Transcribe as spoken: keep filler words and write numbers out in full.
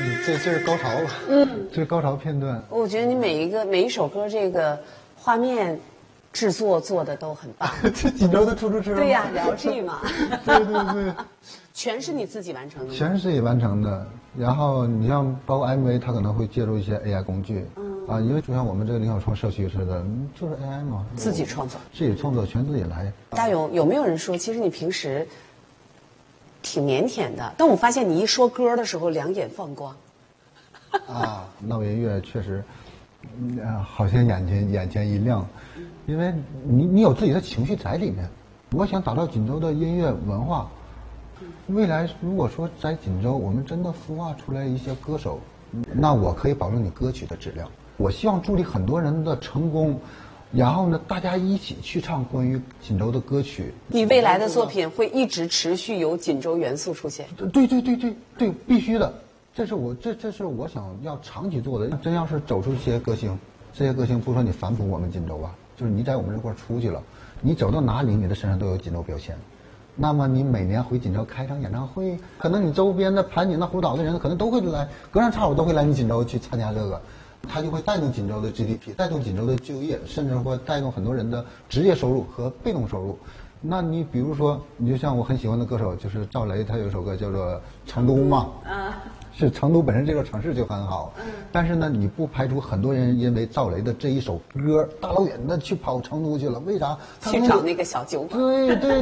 这这是高潮了，嗯，这是高潮片段。 我觉得你每一个每一首歌这个画面制作做的都很棒。 这锦州的出租车。 对呀，聊剧嘛。 对对对， 全是你自己完成的吗？ 全是自己完成的。然后你像包括 M V， 它可能会介入一些 A I 工具，嗯啊，因为就像我们这个林小创社区似的，就是 A I 嘛， 自己创作， 自己创作全自己来。 大勇，有没有人说，其实你平时挺腼腆的，但我发现你一说歌的时候，两眼放光。 啊，闹音乐确实，嗯、呃，好像眼前眼前一亮，因为你你有自己的情绪在里面。我想打造锦州的音乐文化，未来如果说在锦州我们真的孵化出来一些歌手，那我可以保证你歌曲的质量。我希望助力很多人的成功，然后呢，大家一起去唱关于锦州的歌曲。 你未来的作品会一直持续有锦州元素出现？ 对对对对对，必须的。这是我这这是我想要长期做的。真要是走出一些歌星，这些歌星不说你反哺我们锦州啊，就是你在我们这块出去了，你走到哪里，你的身上都有锦州标签。那么你每年回锦州开场演唱会，可能你周边的盘锦的湖岛的人可能都会来，隔三差五都会来你锦州去参加这个，它就会带动锦州的 G D P， 带动锦州的就业，甚至会带动很多人的职业收入和被动收入。那你比如说，你就像我很喜欢的歌手，就是赵雷，他有一首歌叫做《成都》嘛，啊，是成都本身这个城市就很好，嗯，但是呢，你不排除很多人因为赵雷的这一首歌，大老远的去跑成都去了，为啥？ 去找那个小酒馆。 对对